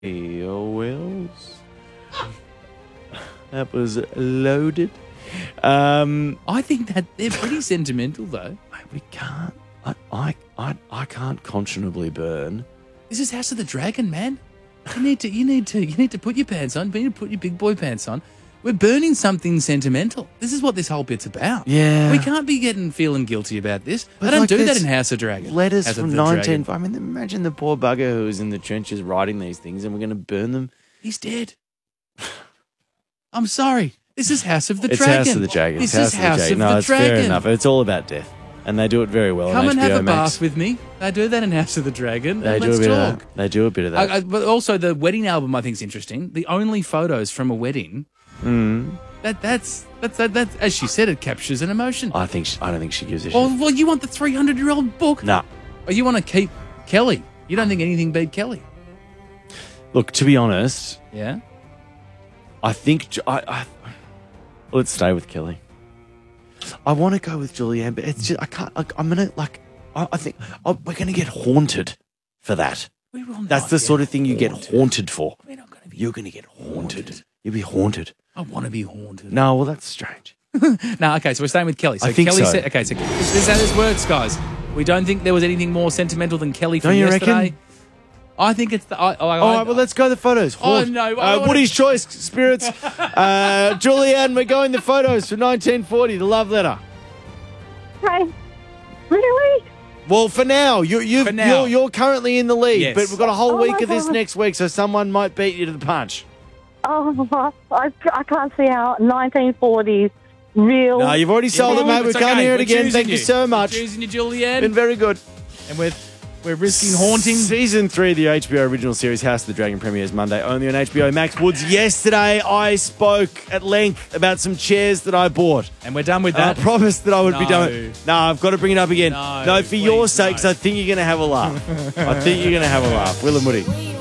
Wills. That was loaded. I think that they're pretty sentimental, though. We can't. I can't conscionably burn. This is House of the Dragon, man. You need to put your pants on. You need to put your big boy pants on. We're burning something sentimental. This is what this whole bit's about. Yeah. We can't be feeling guilty about this. But I don't like do that this in House of Dragon. Letters House of from the 19... Dragon. I mean, imagine the poor bugger who was in the trenches writing these things and we're going to burn them. He's dead. I'm sorry. This is House of the It's Dragon. House of the Dragon. This It's is House of No, the it's Dragon. fair enough. It's all about death. And they do it very well Come on and HBO have a Max. bath with me. They do that in House of the Dragon. They and do let's a bit talk. of that. They do a bit of that. But also the wedding album I think is interesting. The only photos from a wedding. That's as she said, it captures an emotion. I don't think she gives a shit. Well, you want the 300-year-old book? Nah. Or you want to keep Kelly? You don't think anything beat Kelly? Look, to be honest, Yeah. I think let's stay with Kelly. I want to go with Julianne, but it's just I can't. I'm gonna I think we're gonna get haunted for that. We will That's not the get sort of thing you get haunted. haunted for. We're not going to be. You're gonna get haunted. You'll be haunted. I want to be haunted. No, well that's strange. No, okay, so we're staying with Kelly. So I think Kelly so. said, okay, so this is how this works, guys. We don't think there was anything more sentimental than Kelly from Don't you yesterday. reckon? I think it's the. All right, well let's go the photos. Oh, no, I don't wanna- Woody's choice, spirits. Julianne, we're going the photos for 1940, the love letter. Hey, really? Well, for now, For now. you're currently in the lead, Yes. but we've got a whole Oh week my of this God. next week, so someone might beat you to the punch. Oh, I can't see how 1940s real. No, you've already sold it, mate. We It's can't okay. hear it We're again. choosing Thank you so much. We're choosing you, Julianne. Been very good. And we're risking haunting. Season 3 of the HBO original series House of the Dragon premieres Monday only on HBO Max. Woods, yesterday I spoke at length about some chairs that I bought. And we're done with And I that. promised that I would be No. done. No, I've got to bring it up again. No, No, for your please, sakes, no. I think you're going to have a laugh. I think you're going to have a laugh. Will and Woody.